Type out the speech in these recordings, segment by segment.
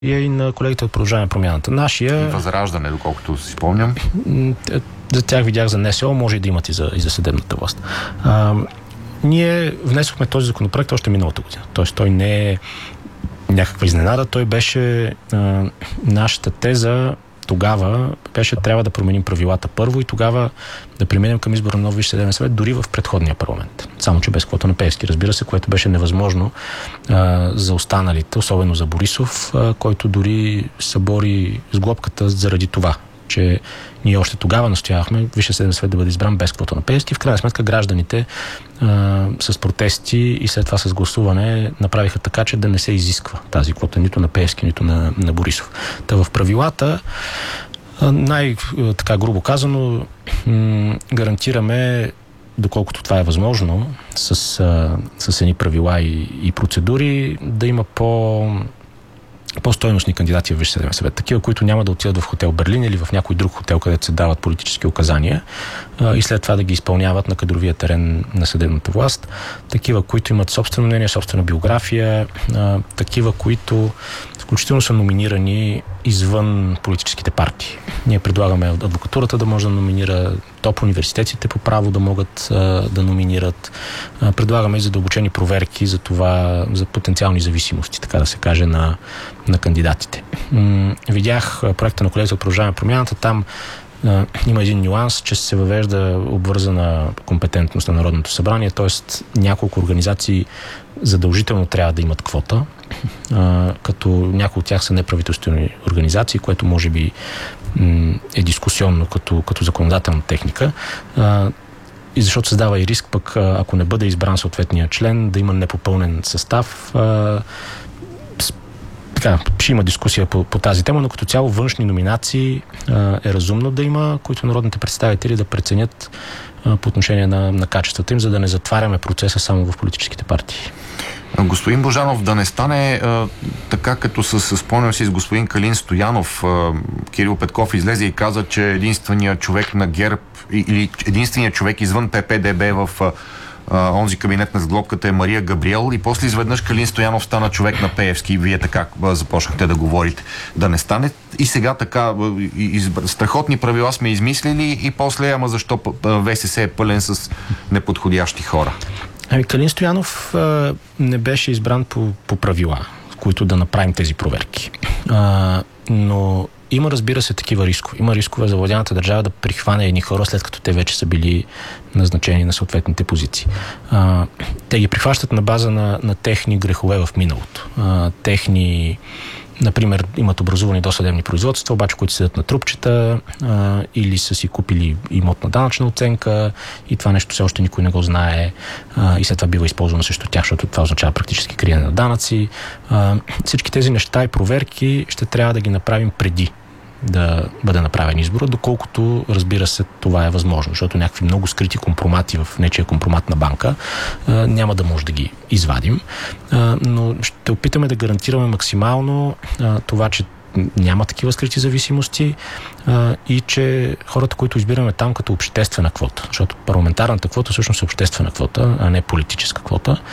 и на колегите от Продължаваме промяната. Нашия... И Възраждане, доколкото си спомням. За тях видях за НСО, може и да имат и за съдебната власт. Ние внесохме този законопроект още миналата година. Тоест той не е някаква изненада, той беше нашата теза тогава беше трябва да променим правилата първо и тогава да преминем към избора на нов Висш съдебен съвет, дори в предходния парламент. Само че без квота на Пеевски, разбира се, което беше невъзможно за останалите, особено за Борисов, който дори се бори с глобката заради това, че ние още тогава настоявахме Висшия съдебен съвет да бъде избран без квота на Пеевски. В крайна сметка гражданите с протести и след това с гласуване направиха така, че да не се изисква тази квота нито на Пеевски, нито на Борисов. Та в правилата така грубо казано гарантираме, доколкото това е възможно, с едни правила и процедури, да има по-стойностни кандидати в Висш съдебен съвет. Такива, които няма да отидат в хотел Берлин или в някой друг хотел, където се дават политически указания и след това да ги изпълняват на кадровия терен на съдебната власт. Такива, които имат собствено мнение, собствена биография, такива, които включително са номинирани извън политическите партии. Ние предлагаме адвокатурата да може да номинира, топ университетите по право да могат да номинират. Предлагаме и задълбочени проверки за това, за потенциални зависимости, така да се каже, на кандидатите. Видях проекта на колегите от Продължаваме промяната, там има един нюанс, че се въвежда обвързана компетентност на Народното събрание, т.е. няколко организации задължително трябва да имат квота, като някои от тях са неправителствени организации, което може би е дискусионно като законодателна техника. И защото създава и риск пък, ако не бъде избран съответния член, да има непопълнен състав. Ще има дискусия по тази тема, но като цяло външни номинации е разумно да има, които народните представители да преценят по отношение на качествата им, за да не затваряме процеса само в политическите партии. Господин Божанов, да не стане така, като спомням си с господин Калин Стоянов, Кирил Петков излезе и каза, че единственият човек на ГЕРБ или единственият човек извън ППДБ в онзи кабинет на сглобката е Мария Габриел и после изведнъж Калин Стоянов стана човек на Пеевски и вие така започнахте да говорите. Да не стане и сега така страхотни правила сме измислили и после, ама защо ВСС е пълен с неподходящи хора? Калин Стоянов не беше избран по правила, в които да направим тези проверки. Но има, разбира се, такива рискове. Има рискове за владяната държава да прихване едни хора, след като те вече са били назначени на съответните позиции. Те ги прихващат на база на техни грехове в миналото. Например, имат образувани досъдебни производства, обаче които седят на трупчета или са си купили имот на данъчна оценка и това нещо все още никой не го знае и след това бива използвано срещу тях, защото това означава практически криене на данъци. Всички тези неща и проверки ще трябва да ги направим преди да бъде направен избор, доколкото, разбира се, това е възможно, защото някакви много скрити компромати в нечия компроматна банка няма да може да ги извадим, но ще опитаме да гарантираме максимално това, че няма такива скрити зависимости и че хората, които избираме там като обществена квота, защото парламентарната квота всъщност е обществена квота, а не политическа квота,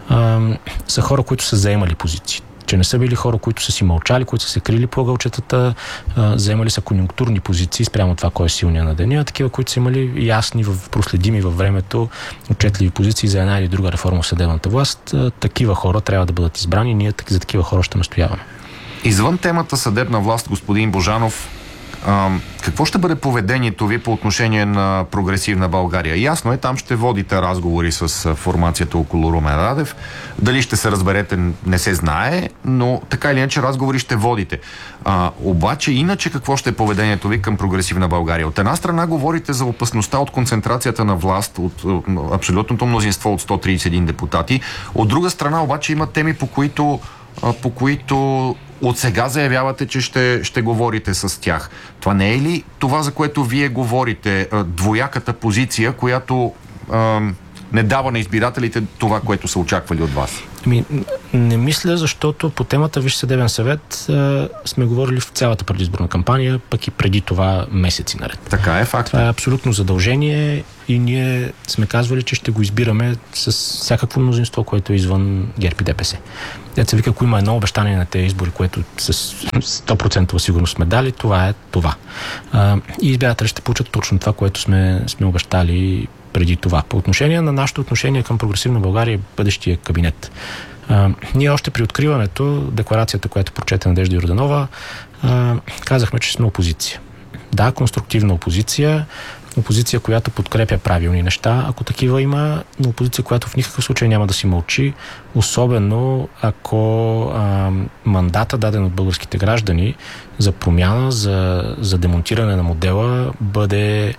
са хора, които са заемали позиции. Че не са били хора, които са си мълчали, които са се крили по ъгълчетата, заемали са конюнктурни позиции спрямо това, кой е силният на деня, такива, които са имали ясни, проследими във времето, отчетливи позиции за една или друга реформа в съдебната власт. Такива хора трябва да бъдат избрани и ние за такива хора ще настояваме. Извън темата съдебна власт, господин Божанов, какво ще бъде поведението ви по отношение на Прогресивна България? Ясно е, там ще водите разговори с формацията около Румен Радев. Дали ще се разберете, не се знае, но така или иначе разговори ще водите. Обаче, иначе какво ще е поведението ви към Прогресивна България? От една страна говорите за опасността от концентрацията на власт, от абсолютното мнозинство от 131 депутати. От друга страна обаче има теми, по които от сега заявявате, че ще говорите с тях. Това не е ли това, за което вие говорите? Двояката позиция, която не дава на избирателите това, което са очаквали от вас? Не мисля, защото по темата Висш съдебен съвет сме говорили в цялата предизборна кампания, пък и преди това месеци наред. Така е факт. Това е абсолютно задължение и ние сме казвали, че ще го избираме с всякакво мнозинство, което е извън ГЕРБ и ДПС. Деца вика, ако има едно обещание на тези избори, което с 100% сигурност сме дали, това е това. И избиратели ще получат точно това, което сме обещали преди това. По отношение на нашето отношение към Прогресивна България и бъдещия кабинет. Ние още при откриването, декларацията, която прочете Надежда Йорданова, казахме, че сме опозиция. Да, конструктивна опозиция, опозиция, която подкрепя правилни неща, ако такива има, но опозиция, която в никакъв случай няма да си мълчи, особено ако мандата, даден от българските граждани за промяна, за демонтиране на модела, бъде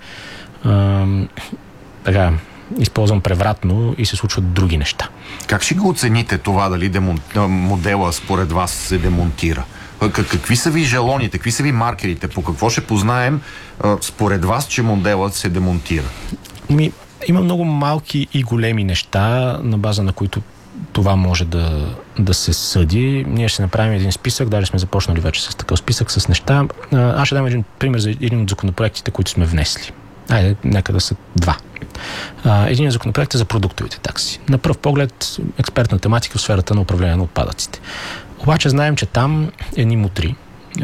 използвам превратно и се случват други неща. Как ще го оцените това, дали модела според вас се демонтира? Какви са ви желоните, какви са ви маркерите? По какво ще познаем според вас, че моделът се демонтира? Има много малки и големи неща, на база на които това може да се съди. Ние ще направим един списък, даже сме започнали вече с такъв списък с неща. Аз ще дам един пример за един от законопроектите, които сме внесли. Нека да са два. Един законопроект е за продуктовите такси. На пръв поглед експертна тематика в сферата на управление на отпадъците. Обаче знаем, че там едни мутри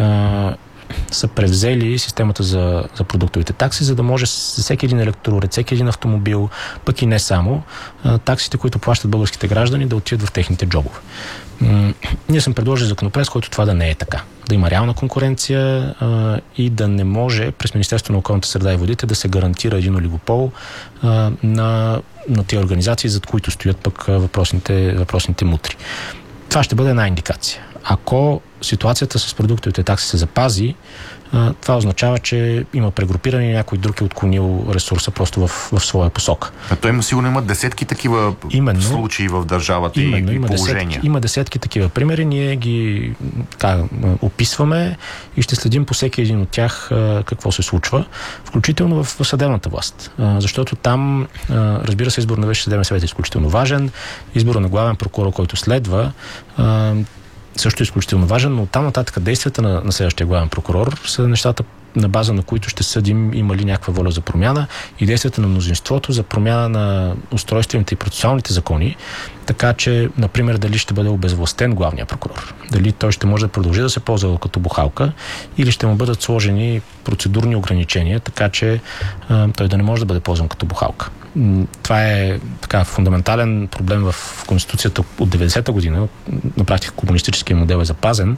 са превзели системата за продуктовите такси, за да може за всеки един електроред, всеки един автомобил, пък и не само, таксите, които плащат българските граждани, да отидат в техните джобове. Ние съм предложил законопроект, с който това да не е така. Да има реална конкуренция и да не може през Министерството на околната среда и водите да се гарантира един олигопол на тези организации, зад които стоят пък въпросните мутри. Това ще бъде една индикация. Ако ситуацията с продуктовите такси се запази, това означава, че има прегрупиране и някой друг е отклонил ресурса просто в своя посока. Той сигурно има десетки такива случаи в държавата и положения. Има десетки такива примери. Ние ги описваме и ще следим по всеки един от тях какво се случва, включително в съдебната власт. Защото там, разбира се, избор на Висш съдебен съвет е изключително важен. Избор на главен прокурор, който следва, също е изключително важен, но оттам нататък действията на следващия главен прокурор са нещата, на база на които ще съдим има ли някаква воля за промяна, и действията на мнозинството за промяна на устройствените и процесуалните закони, така че, например, дали ще бъде обезвластен главният прокурор, дали той ще може да продължи да се ползва като бухалка или ще му бъдат сложени процедурни ограничения, така че той да не може да бъде ползван като бухалка. Това е фундаментален проблем в Конституцията от 90-та година. На практика комунистическия модел е запазен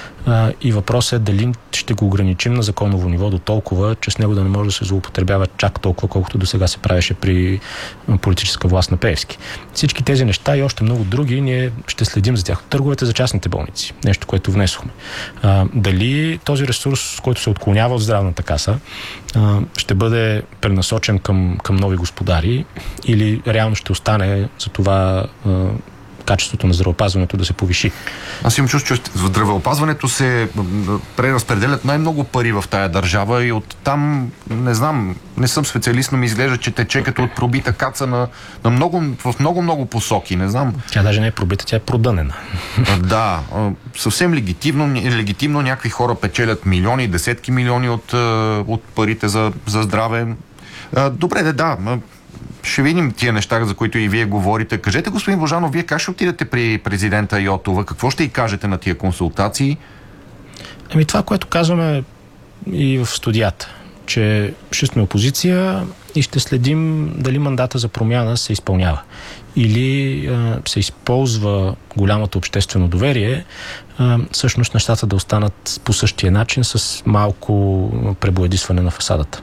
и въпросът е дали ще го ограничим на законово ниво до толкова, че с него да не може да се злоупотребява чак толкова, колкото до сега се правеше при политическа власт на Пеевски. Всички тези неща и още много други ние ще следим за тях. Търговете за частните болници. Нещо, което внесохме. Дали този ресурс, който се отклонява от здравната каса, ще бъде пренасочен към нови господари или реално ще остане за това качеството на здравеопазването да се повиши. Аз имам чувство, че в здравеопазването се преразпределят най-много пари в тая държава и оттам, не знам, не съм специалист, но ми изглежда, че тече като от пробита каца в много посоки, не знам. Тя даже не е пробита, тя е продънена. Да, съвсем легитимно някакви хора печелят милиони, десетки милиони от парите за здраве. Добре, да. Ще видим тия неща, за които и вие говорите. Кажете, господин Божанов, вие как ще отидете при президента Йотова? Какво ще й кажете на тия консултации? Това, което казваме и в студията, че ще сме опозиция и ще следим дали мандата за промяна се изпълнява. Или се използва голямото обществено доверие, всъщност нещата да останат по същия начин с малко пребоядисване на фасадата.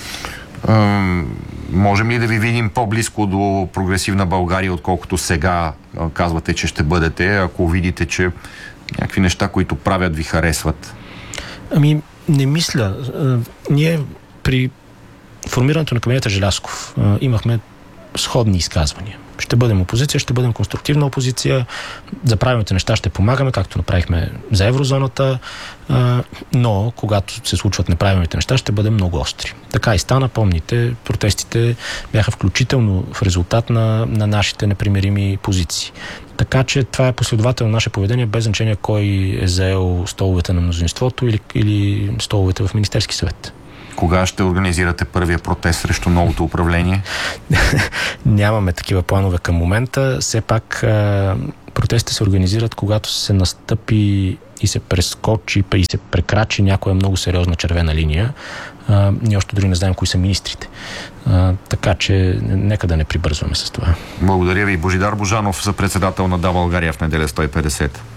Можем ли да ви видим по-близко до Прогресивна България, отколкото сега казвате, че ще бъдете, ако видите, че някакви неща, които правят, ви харесват? Не мисля. Ние при формирането на кабинета Желязков имахме сходни изказвания. Ще бъдем опозиция, ще бъдем конструктивна опозиция, за правилните неща ще помагаме, както направихме за еврозоната, но когато се случват неправилните неща, ще бъдем много остри. Така и стана, помните, протестите бяха включително в резултат на нашите непримирими позиции. Така че това е последователно наше поведение, без значение кой е заел столовете на мнозинството или столовете в Министерски съвет. Кога ще организирате първия протест срещу новото управление? Нямаме такива планове към момента. Все пак протестите се организират, когато се настъпи и се прескочи и се прекрачи някоя много сериозна червена линия. Ние още дори не знаем кои са министрите. Така че нека да не прибързваме с това. Благодаря ви. Божидар Божанов, за председател на Да, България в неделя 150.